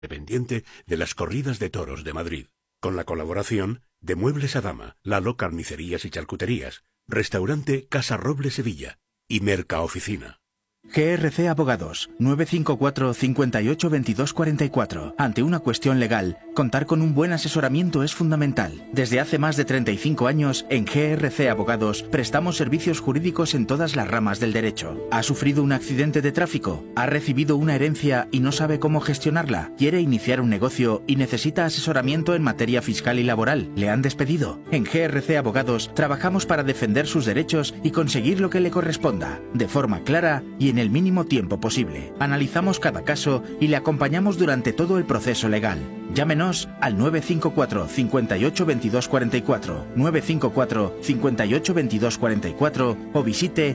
Dependiente de las corridas de toros de Madrid, con la colaboración de Muebles Adama, Lalo Carnicerías y Charcuterías, Restaurante Casa Roble Sevilla y Merca Oficina. GRC Abogados, 954 58 22 44. Ante una cuestión legal, contar con un buen asesoramiento es fundamental. Desde hace más de 35 años, en GRC Abogados, prestamos servicios jurídicos en todas las ramas del derecho. ¿Ha sufrido un accidente de tráfico? ¿Ha recibido una herencia y no sabe cómo gestionarla? ¿Quiere iniciar un negocio y necesita asesoramiento en materia fiscal y laboral? ¿Le han despedido? En GRC Abogados, trabajamos para defender sus derechos y conseguir lo que le corresponda, de forma clara y en el mínimo tiempo posible. Analizamos cada caso y le acompañamos durante todo el proceso legal. Llámenos al 954 58 22 44, 954 58 22 44 o visite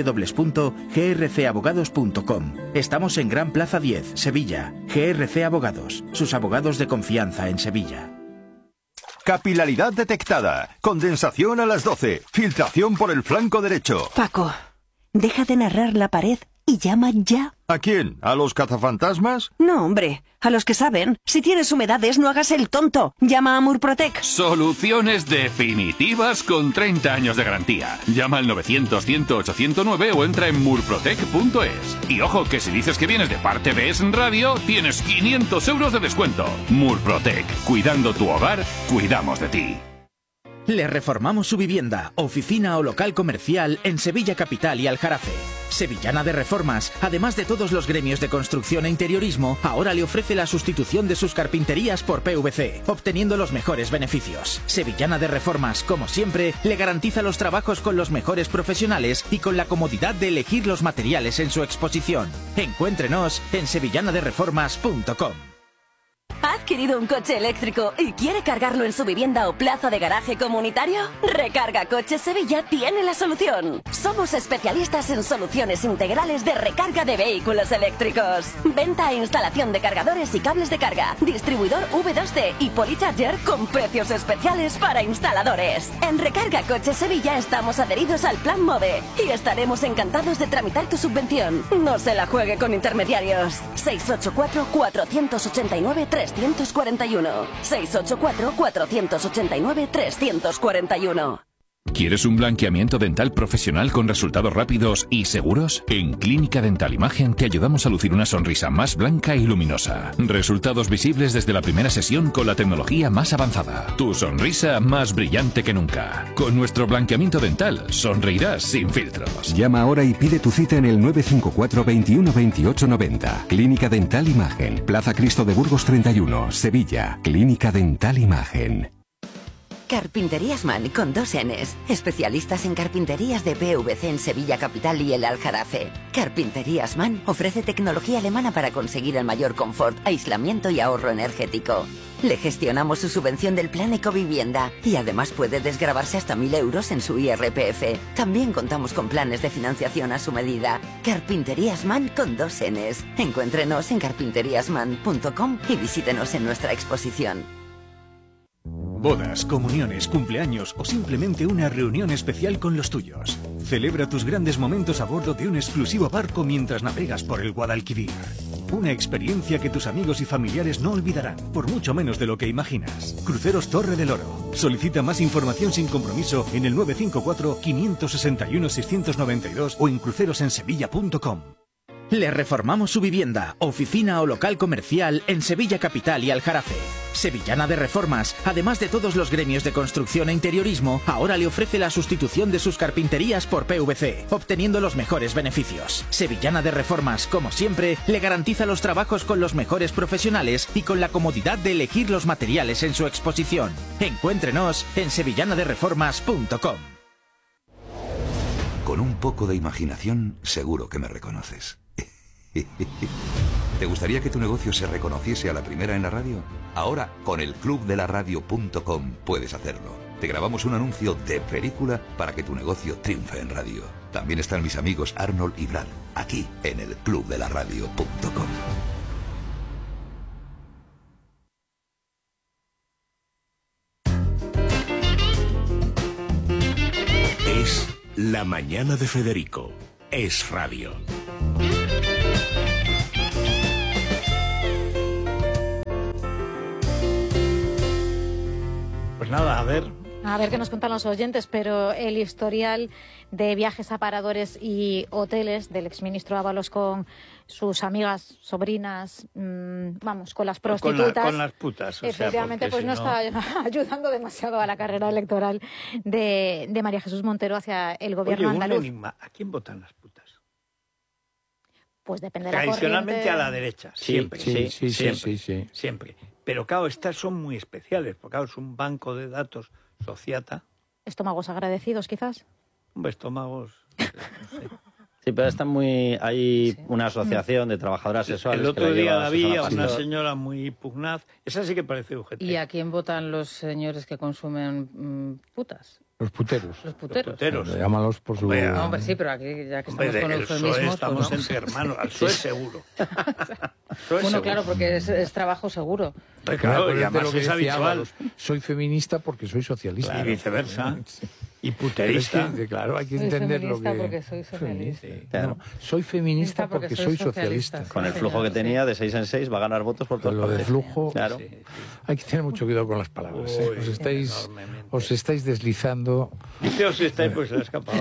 www.grcabogados.com. Estamos en Gran Plaza 10, Sevilla. GRC Abogados, sus abogados de confianza en Sevilla. Capilaridad detectada. Condensación a las 12. Filtración por el flanco derecho. Paco, deja de narrar la pared y llama ya. ¿A quién? ¿A los cazafantasmas? No, hombre, a los que saben. Si tienes humedades, no hagas el tonto. Llama a Murprotec. Soluciones definitivas con 30 años de garantía. Llama al 900-100-809 o entra en murprotec.es. Y ojo, que si dices que vienes de parte de Es Radio, tienes 500 euros de descuento. Murprotec. Cuidando tu hogar, cuidamos de ti. Le reformamos su vivienda, oficina o local comercial en Sevilla Capital y Aljarafe. Sevillana de Reformas, además de todos los gremios de construcción e interiorismo, ahora le ofrece la sustitución de sus carpinterías por PVC, obteniendo los mejores beneficios. Sevillana de Reformas, como siempre, le garantiza los trabajos con los mejores profesionales y con la comodidad de elegir los materiales en su exposición. Encuéntrenos en sevillanadereformas.com. ¿Ha adquirido un coche eléctrico y quiere cargarlo en su vivienda o plaza de garaje comunitario? Recarga Coches Sevilla tiene la solución. Somos especialistas en soluciones integrales de recarga de vehículos eléctricos. Venta e instalación de cargadores y cables de carga. Distribuidor V2C y Polycharger con precios especiales para instaladores. En Recarga Coches Sevilla estamos adheridos al Plan MOVE y estaremos encantados de tramitar tu subvención. No se la juegue con intermediarios. 684-489-341. 684-489-341. ¿Quieres un blanqueamiento dental profesional con resultados rápidos y seguros? En Clínica Dental Imagen te ayudamos a lucir una sonrisa más blanca y luminosa. Resultados visibles desde la primera sesión con la tecnología más avanzada. Tu sonrisa más brillante que nunca. Con nuestro blanqueamiento dental sonreirás sin filtros. Llama ahora y pide tu cita en el 954 21 28 90. Clínica Dental Imagen, Plaza Cristo de Burgos 31, Sevilla. Clínica Dental Imagen. Carpinterías Man con 2 Ns. Especialistas en carpinterías de PVC en Sevilla Capital y el Aljarafe. Carpinterías Man ofrece tecnología alemana para conseguir el mayor confort, aislamiento y ahorro energético. Le gestionamos su subvención del Plan Ecovivienda y además puede desgravarse hasta 1.000 euros en su IRPF. También contamos con planes de financiación a su medida. Carpinterías Man con 2 Ns. Encuéntrenos en carpinteriasman.com y visítenos en nuestra exposición. Bodas, comuniones, cumpleaños o simplemente una reunión especial con los tuyos. Celebra tus grandes momentos a bordo de un exclusivo barco mientras navegas por el Guadalquivir. Una experiencia que tus amigos y familiares no olvidarán, por mucho menos de lo que imaginas. Cruceros Torre del Oro. Solicita más información sin compromiso en el 954-561-692 o en crucerosensevilla.com. Le reformamos su vivienda, oficina o local comercial en Sevilla Capital y Aljarafe. Sevillana de Reformas, además de todos los gremios de construcción e interiorismo, ahora le ofrece la sustitución de sus carpinterías por PVC, obteniendo los mejores beneficios. Sevillana de Reformas, como siempre, le garantiza los trabajos con los mejores profesionales y con la comodidad de elegir los materiales en su exposición. Encuéntrenos en sevillanadereformas.com. Con un poco de imaginación, seguro que me reconoces. ¿Te gustaría que tu negocio se reconociese a la primera en la radio? Ahora, con el clubdelaradio.com puedes hacerlo. Te grabamos un anuncio de película para que tu negocio triunfe en radio. También están mis amigos Arnold y Brad, aquí en el clubdelaradio.com. Es La Mañana de Federico. Es radio. nada, a ver qué nos cuentan los oyentes, pero el historial de viajes a paradores y hoteles del exministro Ábalos con sus amigas, sobrinas, con las prostitutas. Con las putas. Efectivamente, pues no está ayudando demasiado a la carrera electoral de María Jesús Montero hacia el gobierno andaluz. Un enigma. ¿A quién votan las putas? Pues depende de la corriente. Tradicionalmente a la derecha, siempre. Sí. Siempre. Pero claro, estas son muy especiales, porque claro, es un banco de datos sociata. Estómagos agradecidos, quizás. Estómagos, no sé. Sí, pero hay una asociación de trabajadoras sexuales. El otro día había una señora muy pugnaz. Esa sí que parece UGT. ¿Y a quién votan los señores que consumen putas? Los puteros. Los puteros. Llámalos por su... No, hombre, sí, pero aquí ya que estamos con eufemismos... Estamos entre hermanos. Al PSOE seguro. Bueno, claro, porque es trabajo seguro. Pues claro, y además es habitual. Soy feminista porque soy socialista. Claro, y viceversa. Y puterista. Claro, hay que entender lo que... porque soy socialista. No, soy feminista porque soy socialista. Con el flujo que tenía, de 6 en 6, va a ganar votos por todas partes. Lo de flujo... Claro. Hay que tener mucho cuidado con las palabras. Os estáis deslizando... Dice os estáis, pues se ha escapado.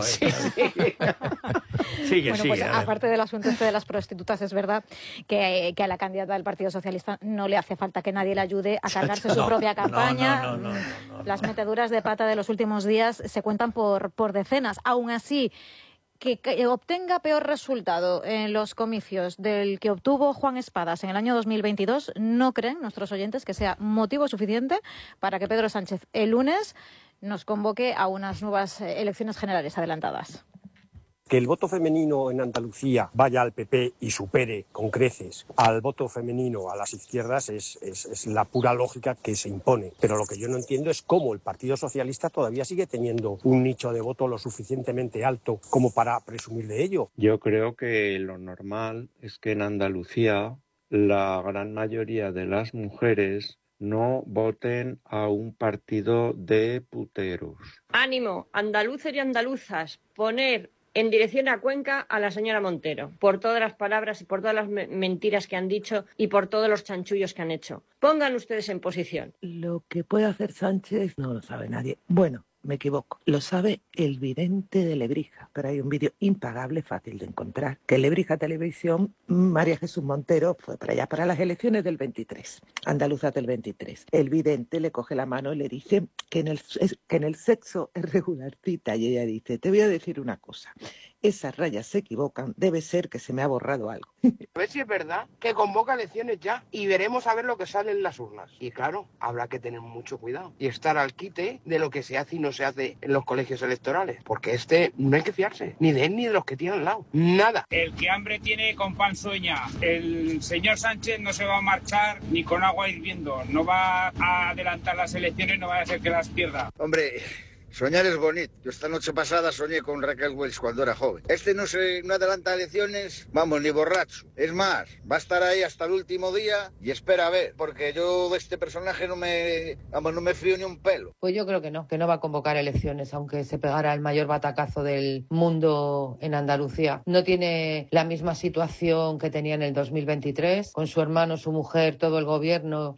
Sigue. Pues aparte del asunto de las prostitutas, es verdad que a la candidata del Partido Socialista no le hace falta que nadie le ayude a cargarse su propia campaña. No. Las meteduras de pata de los últimos días se cuentan por decenas. Aún así, que obtenga peor resultado en los comicios del que obtuvo Juan Espadas en el año 2022, no creen nuestros oyentes que sea motivo suficiente para que Pedro Sánchez el lunes nos convoque a unas nuevas elecciones generales adelantadas. Que el voto femenino en Andalucía vaya al PP y supere con creces al voto femenino a las izquierdas es la pura lógica que se impone. Pero lo que yo no entiendo es cómo el Partido Socialista todavía sigue teniendo un nicho de voto lo suficientemente alto como para presumir de ello. Yo creo que lo normal es que en Andalucía la gran mayoría de las mujeres no voten a un partido de puteros. Ánimo, andaluces y andaluzas, poner en dirección a Cuenca a la señora Montero, por todas las palabras y por todas las mentiras que han dicho y por todos los chanchullos que han hecho. Pongan ustedes en posición. Lo que puede hacer Sánchez no lo sabe nadie. Bueno, me equivoco. Lo sabe el vidente de Lebrija, pero hay un vídeo impagable, fácil de encontrar, que en Lebrija Televisión, María Jesús Montero fue para allá, para las elecciones del 23, andaluzas del 23. El vidente le coge la mano y le dice que en el sexo es regularcita, y ella dice, te voy a decir una cosa, esas rayas se equivocan, debe ser que se me ha borrado algo. A ver si es verdad que convoca elecciones ya y veremos a ver lo que sale en las urnas. Y claro, habrá que tener mucho cuidado y estar al quite de lo que se hace y no se hace en los colegios electorales, porque no hay que fiarse, ni de él ni de los que tienen al lado, nada. El que hambre tiene con pan sueña. El señor Sánchez no se va a marchar ni con agua hirviendo, no va a adelantar las elecciones, no va a ser que las pierda. Hombre... Soñar es bonito. Yo esta noche pasada soñé con Raquel Welch cuando era joven. No adelanta elecciones, vamos, ni borracho. Es más, va a estar ahí hasta el último día y espera a ver, porque yo de este personaje no me fío ni un pelo. Pues yo creo que no va a convocar elecciones, aunque se pegara el mayor batacazo del mundo en Andalucía. No tiene la misma situación que tenía en el 2023, con su hermano, su mujer, todo el gobierno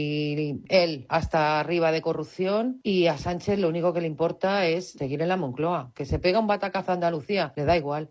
y él hasta arriba de corrupción, y a Sánchez lo único que le importa es seguir en la Moncloa. Que se pega un batacazo a Andalucía, le da igual.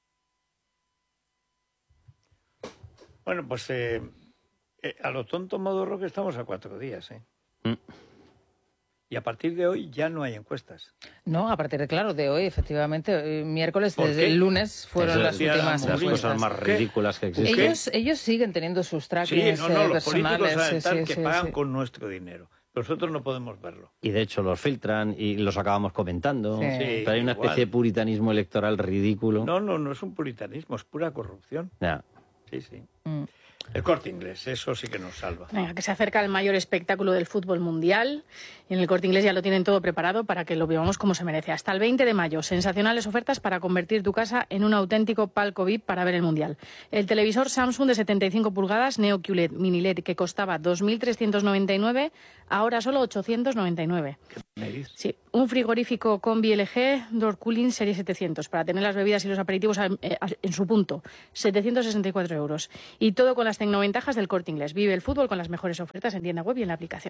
Bueno, pues a lo tonto modorro que estamos a 4 días, Y a partir de hoy ya no hay encuestas. No, a partir de hoy, efectivamente, miércoles, desde el lunes fueron las últimas las cosas más ridículas que existen. Ellos siguen teniendo sus trackings los personales. políticos saben que pagan con nuestro dinero. Nosotros no podemos verlo. Y de hecho los filtran y los acabamos comentando. Sí, pero hay una especie de puritanismo electoral ridículo. No es un puritanismo, es pura corrupción. Ya. Sí. El Corte Inglés, eso sí que nos salva. Venga, que se acerca el mayor espectáculo del fútbol mundial. Y en el Corte Inglés ya lo tienen todo preparado para que lo vivamos como se merece. Hasta el 20 de mayo, sensacionales ofertas para convertir tu casa en un auténtico palco VIP para ver el Mundial. El televisor Samsung de 75 pulgadas Neo QLED Mini LED, que costaba 2.399, ahora solo 899. Sí, un frigorífico Combi LG Door Cooling Serie 700 para tener las bebidas y los aperitivos en su punto, 764 euros. Y todo con las tecnoventajas del Corte Inglés. Vive el fútbol con las mejores ofertas en tienda web y en la aplicación.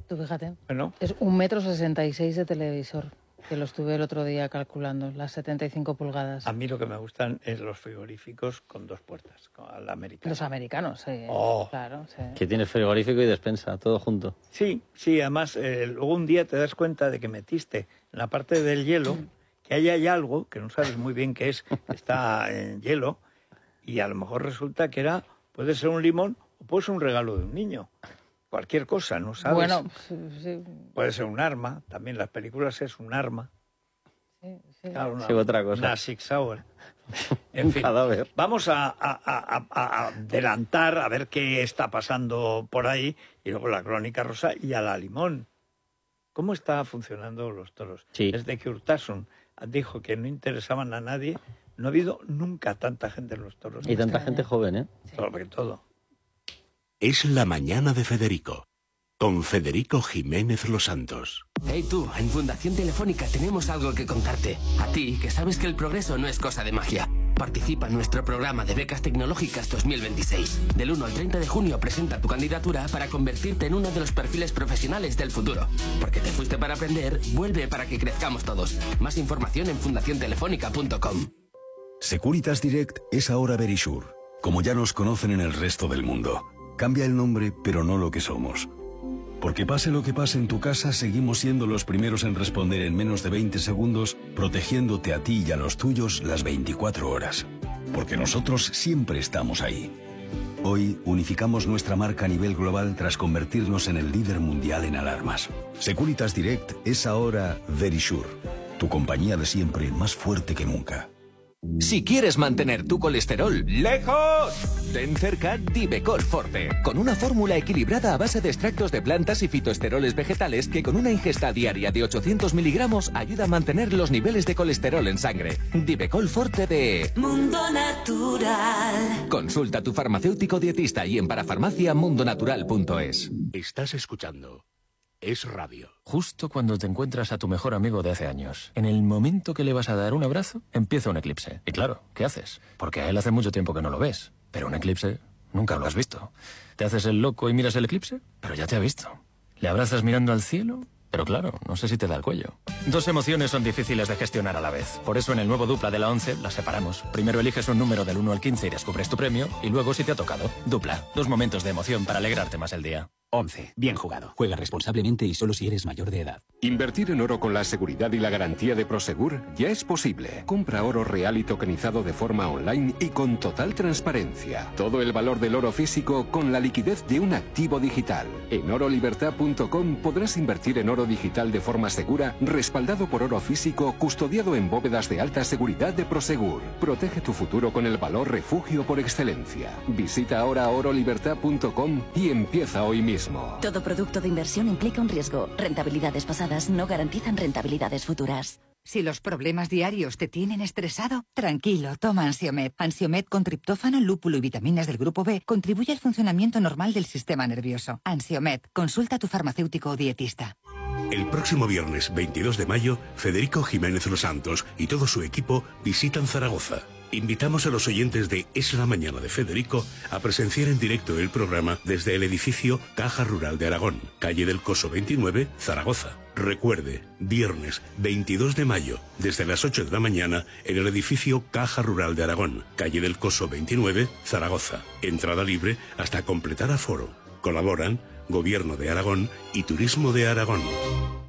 Tú fíjate. Bueno. Es 1,66 m de televisor, que lo estuve el otro día calculando, las 75 pulgadas. A mí lo que me gustan es los frigoríficos con 2 puertas, a la americana. Los americanos, sí. Oh. Claro, sí. Que tienes frigorífico y despensa, todo junto. Sí, además luego un día te das cuenta de que metiste en la parte del hielo, que ahí hay algo que no sabes muy bien qué es, está en hielo, y a lo mejor resulta que puede ser un limón o puede ser un regalo de un niño. Cualquier cosa, ¿no sabes? Bueno, sí. Puede ser un arma, también las películas es un arma. Sí. Claro, otra cosa. Una Six Hour. En fin, vamos a adelantar a ver qué está pasando por ahí, y luego la crónica rosa y a la limón. ¿Cómo está funcionando los toros? Sí. Desde que Urtasun dijo que no interesaban a nadie, no ha habido nunca tanta gente en los toros. Y tanta gente joven, ¿eh? Sobre todo. Es la mañana de Federico, con Federico Jiménez Los Santos. Hey tú, en Fundación Telefónica tenemos algo que contarte. A ti, que sabes que el progreso no es cosa de magia. Participa en nuestro programa de becas tecnológicas 2026. Del 1 al 30 de junio presenta tu candidatura para convertirte en uno de los perfiles profesionales del futuro. Porque te fuiste para aprender, vuelve para que crezcamos todos. Más información en fundaciontelefónica.com. Securitas Direct es ahora Verisure, como ya nos conocen en el resto del mundo. Cambia el nombre, pero no lo que somos. Porque pase lo que pase en tu casa, seguimos siendo los primeros en responder en menos de 20 segundos, protegiéndote a ti y a los tuyos las 24 horas. Porque nosotros siempre estamos ahí. Hoy unificamos nuestra marca a nivel global tras convertirnos en el líder mundial en alarmas. Securitas Direct es ahora Verisure, tu compañía de siempre más fuerte que nunca. Si quieres mantener tu colesterol lejos, ten cerca Divecol Forte, con una fórmula equilibrada a base de extractos de plantas y fitoesteroles vegetales que con una ingesta diaria de 800 miligramos ayuda a mantener los niveles de colesterol en sangre. Divecol Forte de Mundo Natural. Consulta a tu farmacéutico dietista y en parafarmaciamundonatural.es. Estás escuchando Es Radio. Justo cuando te encuentras a tu mejor amigo de hace años, en el momento que le vas a dar un abrazo, empieza un eclipse. Y claro, ¿qué haces? Porque a él hace mucho tiempo que no lo ves. Pero un eclipse nunca lo has visto. ¿Te haces el loco y miras el eclipse? Pero ya te ha visto. ¿Le abrazas mirando al cielo? Pero claro, no sé si te da el cuello. Dos emociones son difíciles de gestionar a la vez. Por eso en el nuevo Dupla de la 11 las separamos. Primero eliges un número del 1 al 15 y descubres tu premio. Y luego si te ha tocado. Dupla. 2 momentos de emoción para alegrarte más el día. 11. Bien jugado. Juega responsablemente y solo si eres mayor de edad. Invertir en oro con la seguridad y la garantía de Prosegur ya es posible. Compra oro real y tokenizado de forma online y con total transparencia. Todo el valor del oro físico con la liquidez de un activo digital. En orolibertad.com podrás invertir en oro digital de forma segura, respaldado por oro físico, custodiado en bóvedas de alta seguridad de Prosegur. Protege tu futuro con el valor refugio por excelencia. Visita ahora orolibertad.com y empieza hoy mismo. Todo producto de inversión implica un riesgo. Rentabilidades pasadas no garantizan rentabilidades futuras. Si los problemas diarios te tienen estresado, tranquilo, toma Ansiomed. Ansiomed con triptófano, lúpulo y vitaminas del grupo B contribuye al funcionamiento normal del sistema nervioso. Ansiomed, consulta a tu farmacéutico o dietista. El próximo viernes 22 de mayo, Federico Jiménez Los Santos y todo su equipo visitan Zaragoza. Invitamos a los oyentes de Es la Mañana de Federico a presenciar en directo el programa desde el edificio Caja Rural de Aragón, calle del Coso 29, Zaragoza. Recuerde, viernes 22 de mayo, desde las 8 de la mañana, en el edificio Caja Rural de Aragón, calle del Coso 29, Zaragoza. Entrada libre hasta completar aforo. Colaboran Gobierno de Aragón y Turismo de Aragón.